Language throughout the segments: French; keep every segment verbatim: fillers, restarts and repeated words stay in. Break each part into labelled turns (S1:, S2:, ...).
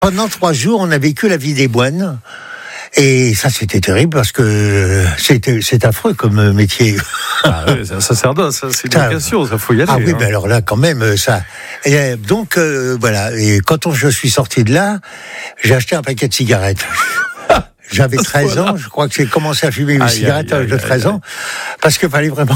S1: Pendant trois jours, on a vécu la vie des moines. Et ça, c'était terrible parce que c'était, c'est affreux comme métier.
S2: Ah oui, c'est un sacerdoce, ça, c'est une vocation, ça faut y aller.
S1: Ah oui,
S2: hein.
S1: mais alors là, quand même, ça. Et donc, euh, voilà. Et quand on, je suis sorti de là, j'ai acheté un paquet de cigarettes. J'avais treize ans, je crois que j'ai commencé à fumer une
S2: Aïe,
S1: cigarette à l'âge de treize
S2: aïe,
S1: ans, parce que fallait vraiment.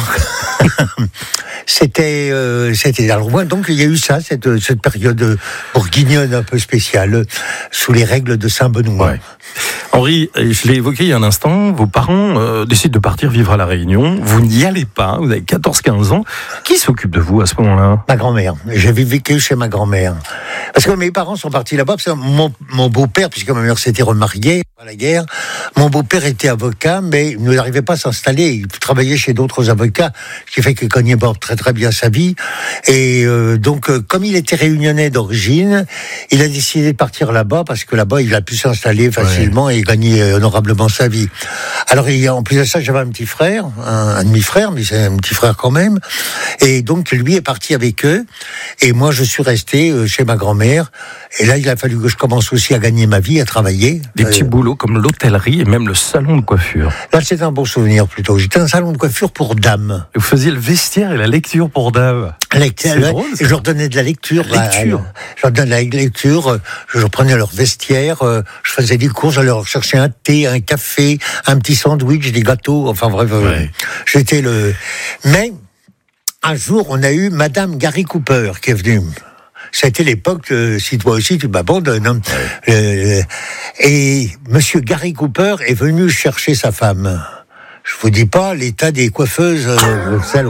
S1: c'était, euh, c'était alors moi, donc il y a eu ça, cette cette période bourguignonne un peu spéciale, sous les règles de Saint Benoît.
S2: Ouais. Henri, je l'ai évoqué il y a un instant, vos parents euh, décident de partir vivre à La Réunion. Vous n'y allez pas, vous avez quatorze quinze ans. Qui s'occupe de vous à ce moment-là ?
S1: Ma grand-mère. J'avais vécu chez ma grand-mère. Parce que mes parents sont partis là-bas, parce que mon, mon beau-père, puisque ma mère s'était remariée à la guerre, mon beau-père était avocat, mais il n'arrivait pas à s'installer. Il travaillait chez d'autres avocats, ce qui fait qu'il cognait pas très très bien sa vie. Et euh, donc, euh, comme il était réunionnais d'origine, il a décidé de partir là-bas, parce que là-bas, il a pu s'installer facilement ouais. et gagner euh, honorablement sa vie. Alors, il y a, en plus de ça, j'avais un petit frère, un, un demi-frère, mais c'est un petit frère quand même. Et donc, lui est parti avec eux. Et moi, je suis resté euh, chez ma grand-mère. Et là, il a fallu que je commence aussi à gagner ma vie, à travailler.
S2: Des euh, petits boulots comme l'hôtellerie et même le salon de coiffure.
S1: Là, c'est un bon souvenir plutôt. J'étais un salon de coiffure pour dames.
S2: Et vous faisiez le vestiaire et la lecture pour dames.
S1: Lecture,
S2: c'est drôle,
S1: et je leur donnais de la lecture.
S2: La lecture.
S1: À, à, je leur donnais de la lecture. Je leur prenais leur vestiaire. Je faisais des courses. Je leur cherchais un thé, un café, un petit sandwich, des gâteaux. Enfin bref, ouais. j'étais le. Mais un jour, on a eu Madame Gary Cooper qui est venue. C'était l'époque, euh, si toi aussi tu m'abandonnes. Hein. Ouais. Euh, et Monsieur Gary Cooper est venu chercher sa femme. Je vous dis pas l'état des coiffeuses euh, au salon.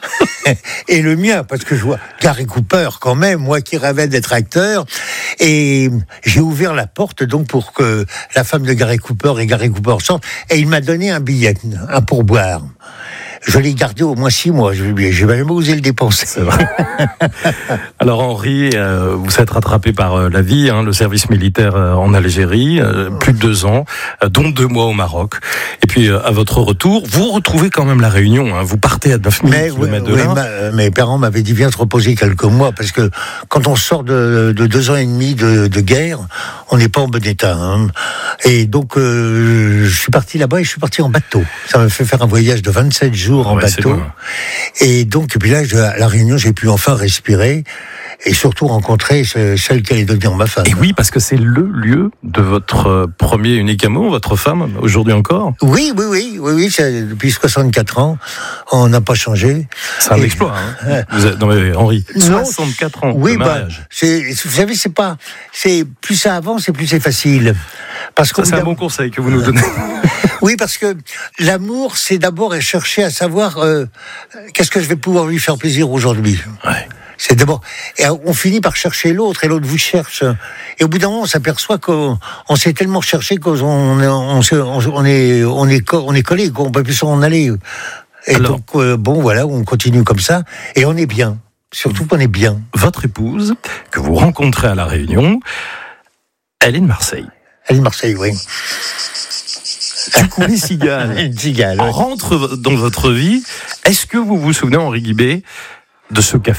S1: Et le mien, parce que je vois Gary Cooper quand même, moi qui rêvais d'être acteur. Et j'ai ouvert la porte donc pour que la femme de Gary Cooper et Gary Cooper sortent. Et il m'a donné un billet, un pourboire. Je l'ai gardé au moins six mois. Je n'ai jamais osé le dépenser.
S2: C'est vrai. Alors Henri, euh, vous êtes rattrapé par euh, la vie, hein, le service militaire euh, en Algérie, euh, plus de deux ans, euh, dont deux mois au Maroc. Et puis euh, à votre retour, vous retrouvez quand même la Réunion. Hein, vous partez à neuf mille kilomètres de
S1: oui,
S2: là.
S1: Ma, mes parents m'avaient dit viens te reposer quelques mois parce que quand on sort de, de deux ans et demi de, de guerre, on n'est pas en bon état. Hein. Et donc euh, je suis parti là-bas et je suis parti en bateau. Ça m'a fait faire un voyage de vingt-sept jours. En ouais, bateau. Et donc, et puis là, je, à La Réunion, j'ai pu enfin respirer et surtout rencontrer ce, celle qui allait devenir ma femme.
S2: Et oui, parce que c'est le lieu de votre premier et unique amour, votre femme, aujourd'hui encore.
S1: Oui, oui, oui, oui, oui. C'est, depuis soixante-quatre ans, on n'a pas changé.
S2: C'est un et, exploit, hein. Euh, vous êtes, non mais Henri, soixante-quatre ans
S1: oui,
S2: de mariage.
S1: Bah, c'est, vous savez, c'est pas, c'est plus ça avance, c'est plus c'est facile. Parce
S2: ça, c'est un bon conseil que vous nous donnez.
S1: Oui, parce que l'amour, c'est d'abord chercher à savoir euh, qu'est-ce que je vais pouvoir lui faire plaisir aujourd'hui.
S2: Ouais.
S1: C'est d'abord, et on finit par chercher l'autre, et l'autre vous cherche. Et au bout d'un moment, on s'aperçoit qu'on on s'est tellement cherché qu'on on, on, on est on est on est collé, qu'on peut plus s'en aller. Et alors, donc euh, bon, voilà, on continue comme ça, et on est bien. Surtout qu'on est bien.
S2: Votre épouse que vous rencontrez à La Réunion, elle est de Marseille.
S1: Elle est de Marseille, oui.
S2: Du coup, les cigales,
S1: les cigales ouais.
S2: rentrent dans votre vie. Est-ce que vous vous souvenez, Henri Guibé, de ce café ?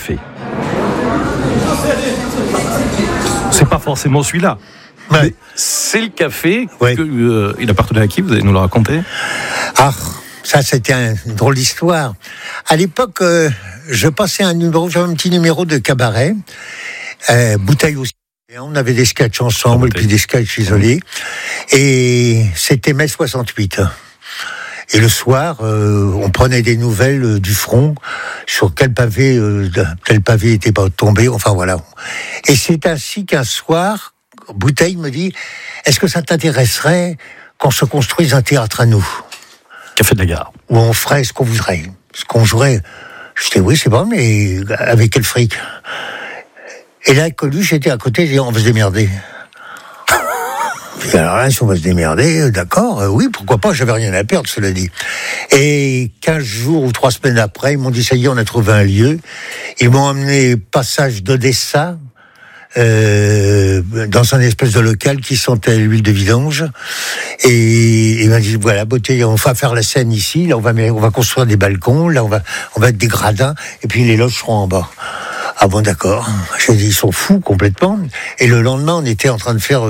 S2: C'est pas forcément celui-là. Ouais. Mais c'est le café. Ouais. Que, euh, il appartenait à qui ? Vous allez nous le raconter ?
S1: Ah, ça c'était un, une drôle d'histoire. À l'époque, euh, je passais un numéro, j'avais un petit numéro de cabaret, euh, bouteille aussi. On avait des sketchs ensemble, puis des sketchs isolés. Et c'était mai soixante-huit. Et le soir, euh, on prenait des nouvelles euh, du front, sur quel pavé, euh, tel pavé était pas tombé, enfin voilà. Et c'est ainsi qu'un soir, Bouteille me dit, est-ce que ça t'intéresserait qu'on se construise un théâtre à nous ?
S2: Café de la Gare.
S1: Où on ferait ce qu'on voudrait, ce qu'on jouerait. Je dis, oui, c'est bon, mais avec quel fric ? Et là, Coluche j'étais à côté, j'ai dit, on va se démerder. Puis alors là, si on va se démerder, d'accord, euh, oui, pourquoi pas, j'avais rien à perdre, cela dit. Et quinze jours ou trois semaines après, ils m'ont dit, ça y est, on a trouvé un lieu. Ils m'ont emmené passage d'Odessa, euh, dans un espèce de local qui sentait l'huile de vidange. Et ils m'ont dit, voilà, beauté, on va faire la scène ici, là, on va, on va construire des balcons, là, on va, on va être des gradins, et puis les loges seront en bas. Ah bon, d'accord. J'ai dit, ils sont fous complètement. Et le lendemain, on était en train de faire